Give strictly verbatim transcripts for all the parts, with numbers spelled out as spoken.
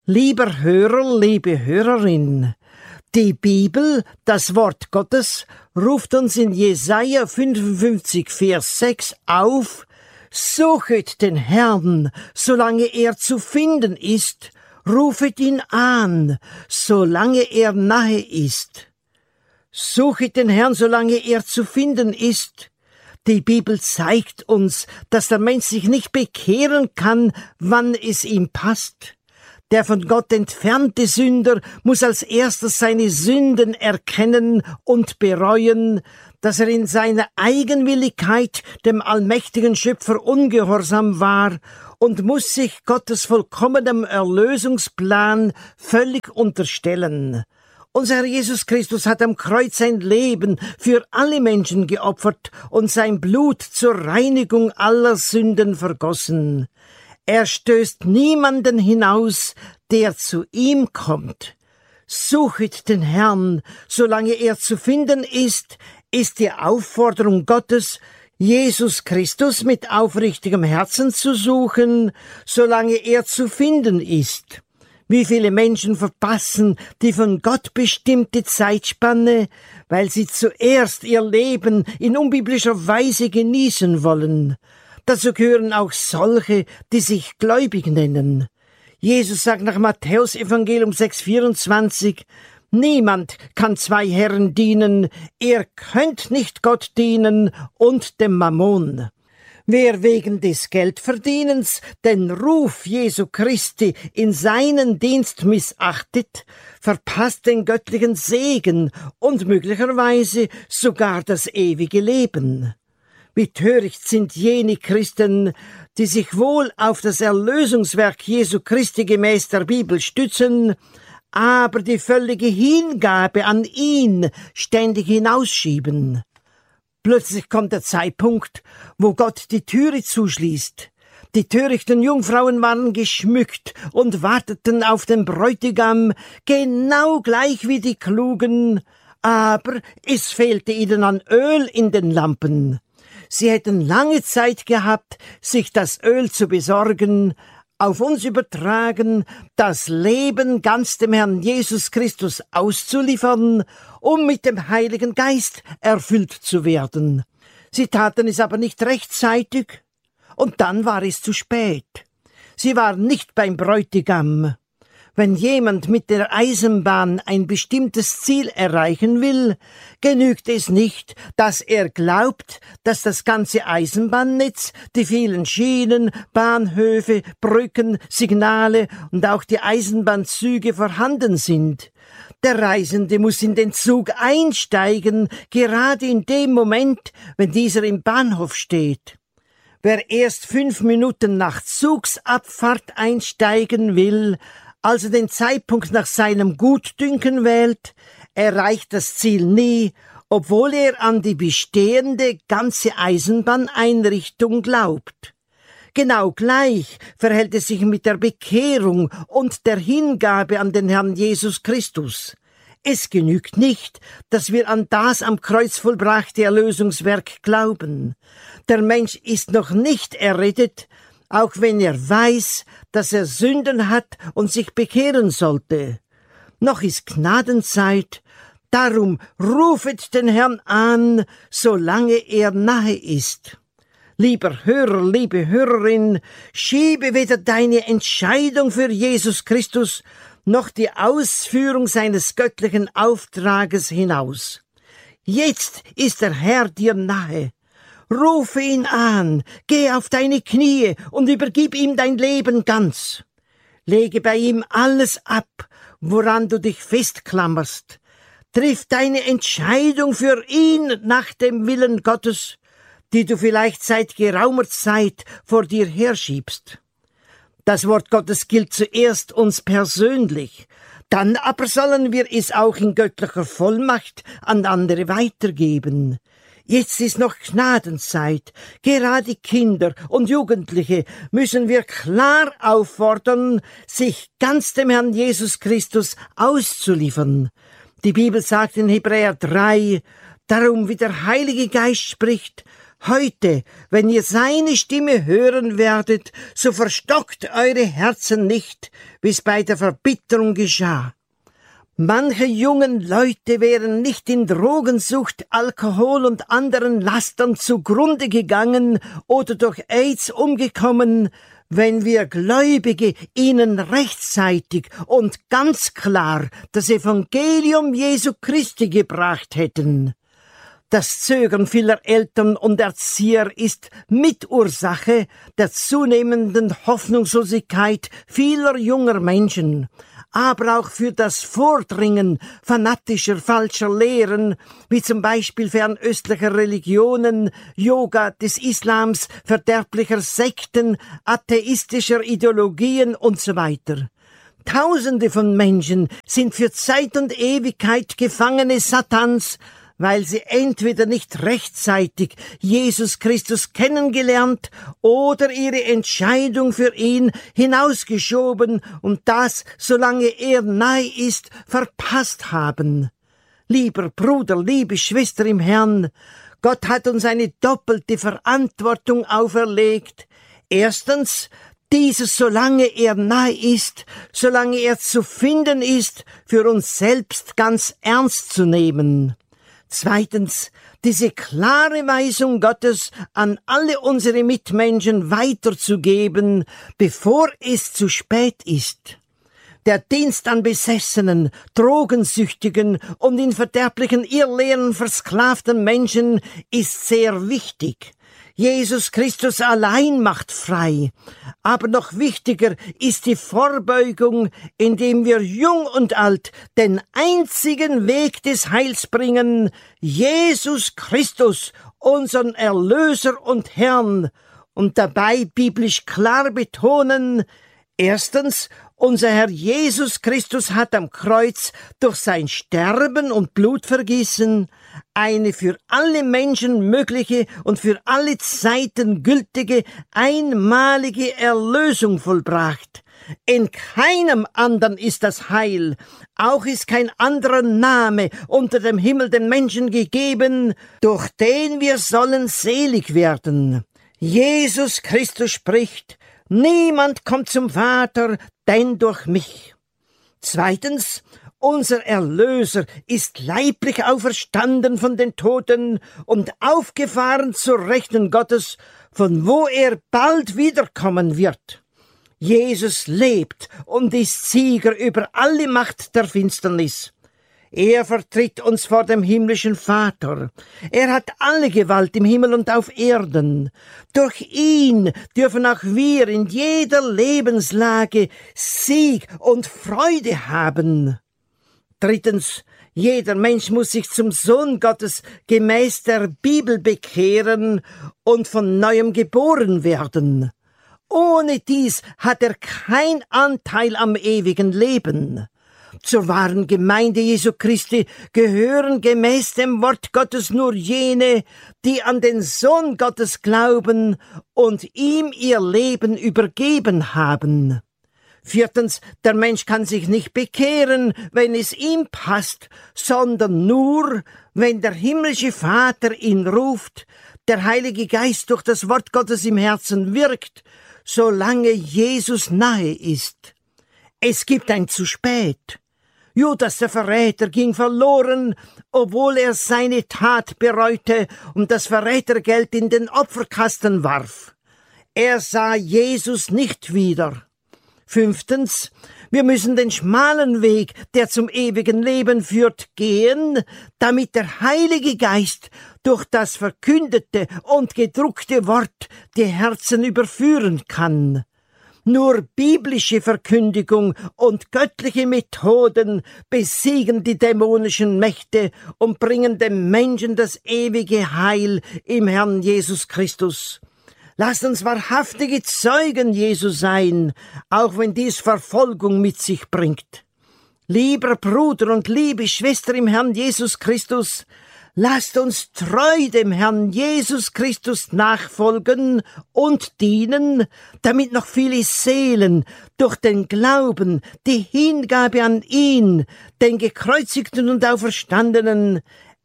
Lieber Hörer, liebe Hörerin, die Bibel, das Wort Gottes, ruft uns in Jesaja fünfundfünfzig, Vers sechs auf: Suchet den Herrn, solange er zu finden ist, rufet ihn an, solange er nahe ist. Suchet den Herrn, solange er zu finden ist. Die Bibel zeigt uns, dass der Mensch sich nicht bekehren kann, wann es ihm passt. Der von Gott entfernte Sünder muss als erstes seine Sünden erkennen und bereuen, dass er in seiner Eigenwilligkeit dem allmächtigen Schöpfer ungehorsam war, und muss sich Gottes vollkommenem Erlösungsplan völlig unterstellen. Unser Herr Jesus Christus hat am Kreuz sein Leben für alle Menschen geopfert und sein Blut zur Reinigung aller Sünden vergossen. Er stößt niemanden hinaus, der zu ihm kommt. Suchet den Herrn, solange er zu finden ist, ist die Aufforderung Gottes, Jesus Christus mit aufrichtigem Herzen zu suchen, solange er zu finden ist. Wie viele Menschen verpassen die von Gott bestimmte Zeitspanne, weil sie zuerst ihr Leben in unbiblischer Weise genießen wollen. Dazu gehören auch solche, die sich gläubig nennen. Jesus sagt nach Matthäus Evangelium sechs vierundzwanzig, niemand kann zwei Herren dienen, ihr könnt nicht Gott dienen und dem Mammon. Wer wegen des Geldverdienens den Ruf Jesu Christi in seinen Dienst missachtet, verpasst den göttlichen Segen und möglicherweise sogar das ewige Leben. Wie töricht sind jene Christen, die sich wohl auf das Erlösungswerk Jesu Christi gemäß der Bibel stützen, aber die völlige Hingabe an ihn ständig hinausschieben. Plötzlich kommt der Zeitpunkt, wo Gott die Türe zuschließt. Die törichten Jungfrauen waren geschmückt und warteten auf den Bräutigam, genau gleich wie die Klugen, aber es fehlte ihnen an Öl in den Lampen. Sie hätten lange Zeit gehabt, sich das Öl zu besorgen, auf uns übertragen, das Leben ganz dem Herrn Jesus Christus auszuliefern, um mit dem Heiligen Geist erfüllt zu werden. Sie taten es aber nicht rechtzeitig, und dann war es zu spät. Sie waren nicht beim Bräutigam. Wenn jemand mit der Eisenbahn ein bestimmtes Ziel erreichen will, genügt es nicht, dass er glaubt, dass das ganze Eisenbahnnetz, die vielen Schienen, Bahnhöfe, Brücken, Signale und auch die Eisenbahnzüge vorhanden sind. Der Reisende muss in den Zug einsteigen, gerade in dem Moment, wenn dieser im Bahnhof steht. Wer erst fünf Minuten nach Zugsabfahrt einsteigen will, also den Zeitpunkt nach seinem Gutdünken wählt, erreicht das Ziel nie, obwohl er an die bestehende ganze Eisenbahneinrichtung glaubt. Genau gleich verhält es sich mit der Bekehrung und der Hingabe an den Herrn Jesus Christus. Es genügt nicht, dass wir an das am Kreuz vollbrachte Erlösungswerk glauben. Der Mensch ist noch nicht errettet, auch wenn er weiß, dass er Sünden hat und sich bekehren sollte. Noch ist Gnadenzeit, darum rufet den Herrn an, solange er nahe ist. Lieber Hörer, liebe Hörerin, schiebe weder deine Entscheidung für Jesus Christus noch die Ausführung seines göttlichen Auftrages hinaus. Jetzt ist der Herr dir nahe. Rufe ihn an, geh auf deine Knie und übergib ihm dein Leben ganz. Lege bei ihm alles ab, woran du dich festklammerst. Triff deine Entscheidung für ihn nach dem Willen Gottes, die du vielleicht seit geraumer Zeit vor dir herschiebst. Das Wort Gottes gilt zuerst uns persönlich, dann aber sollen wir es auch in göttlicher Vollmacht an andere weitergeben. Jetzt ist noch Gnadenzeit. Gerade Kinder und Jugendliche müssen wir klar auffordern, sich ganz dem Herrn Jesus Christus auszuliefern. Die Bibel sagt in Hebräer drei, darum wie der Heilige Geist spricht, Heute, wenn ihr seine Stimme hören werdet, so verstockt eure Herzen nicht, wie es bei der Verbitterung geschah. Manche jungen Leute wären nicht in Drogensucht, Alkohol und anderen Lastern zugrunde gegangen oder durch AIDS umgekommen, wenn wir Gläubige ihnen rechtzeitig und ganz klar das Evangelium Jesu Christi gebracht hätten. Das Zögern vieler Eltern und Erzieher ist Mitursache der zunehmenden Hoffnungslosigkeit vieler junger Menschen, aber auch für das Vordringen fanatischer, falscher Lehren, wie zum Beispiel fernöstlicher Religionen, Yoga des Islams, verderblicher Sekten, atheistischer Ideologien und so weiter. Tausende von Menschen sind für Zeit und Ewigkeit Gefangene Satans, weil sie entweder nicht rechtzeitig Jesus Christus kennengelernt oder ihre Entscheidung für ihn hinausgeschoben und das, solange er nahe ist, verpasst haben. Lieber Bruder, liebe Schwester im Herrn, Gott hat uns eine doppelte Verantwortung auferlegt. Erstens, dieses, solange er nahe ist, solange er zu finden ist, für uns selbst ganz ernst zu nehmen. Zweitens, diese klare Weisung Gottes an alle unsere Mitmenschen weiterzugeben, bevor es zu spät ist. Der Dienst an besessenen, drogensüchtigen und in verderblichen Irrlehren versklavten Menschen ist sehr wichtig. Jesus Christus allein macht frei. Aber noch wichtiger ist die Vorbeugung, indem wir jung und alt den einzigen Weg des Heils bringen, Jesus Christus, unseren Erlöser und Herrn, und dabei biblisch klar betonen, erstens, unser Herr Jesus Christus hat am Kreuz durch sein Sterben und Blutvergießen eine für alle Menschen mögliche und für alle Zeiten gültige, einmalige Erlösung vollbracht. In keinem anderen ist das Heil, auch ist kein anderer Name unter dem Himmel den Menschen gegeben, durch den wir sollen selig werden. Jesus Christus spricht, niemand kommt zum Vater, denn durch mich. Zweitens, unser Erlöser ist leiblich auferstanden von den Toten und aufgefahren zur Rechten Gottes, von wo er bald wiederkommen wird. Jesus lebt und ist Sieger über alle Macht der Finsternis. Er vertritt uns vor dem himmlischen Vater. Er hat alle Gewalt im Himmel und auf Erden. Durch ihn dürfen auch wir in jeder Lebenslage Sieg und Freude haben. Drittens, jeder Mensch muss sich zum Sohn Gottes gemäß der Bibel bekehren und von Neuem geboren werden. Ohne dies hat er kein Anteil am ewigen Leben. Zur wahren Gemeinde Jesu Christi gehören gemäß dem Wort Gottes nur jene, die an den Sohn Gottes glauben und ihm ihr Leben übergeben haben. Viertens, der Mensch kann sich nicht bekehren, wenn es ihm passt, sondern nur, wenn der himmlische Vater ihn ruft, der Heilige Geist durch das Wort Gottes im Herzen wirkt, solange Jesus nahe ist. Es gibt ein zu spät. Judas, der Verräter, ging verloren, obwohl er seine Tat bereute und das Verrätergeld in den Opferkasten warf. Er sah Jesus nicht wieder. Fünftens, wir müssen den schmalen Weg, der zum ewigen Leben führt, gehen, damit der Heilige Geist durch das verkündete und gedruckte Wort die Herzen überführen kann. Nur biblische Verkündigung und göttliche Methoden besiegen die dämonischen Mächte und bringen dem Menschen das ewige Heil im Herrn Jesus Christus. Lasst uns wahrhaftige Zeugen Jesu sein, auch wenn dies Verfolgung mit sich bringt. Lieber Bruder und liebe Schwester im Herrn Jesus Christus, lasst uns treu dem Herrn Jesus Christus nachfolgen und dienen, damit noch viele Seelen durch den Glauben, die Hingabe an ihn, den Gekreuzigten und Auferstandenen,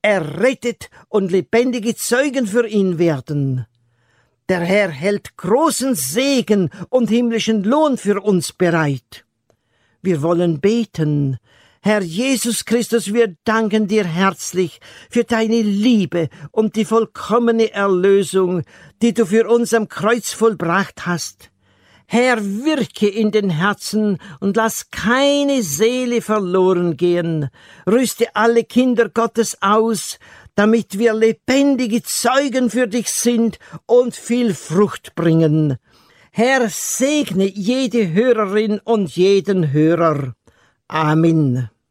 errettet und lebendige Zeugen für ihn werden. Der Herr hält großen Segen und himmlischen Lohn für uns bereit. Wir wollen beten. Herr Jesus Christus, wir danken dir herzlich für deine Liebe und die vollkommene Erlösung, die du für uns am Kreuz vollbracht hast. Herr, wirke in den Herzen und lass keine Seele verloren gehen. Rüste alle Kinder Gottes aus, damit wir lebendige Zeugen für dich sind und viel Frucht bringen. Herr, segne jede Hörerin und jeden Hörer. Amen.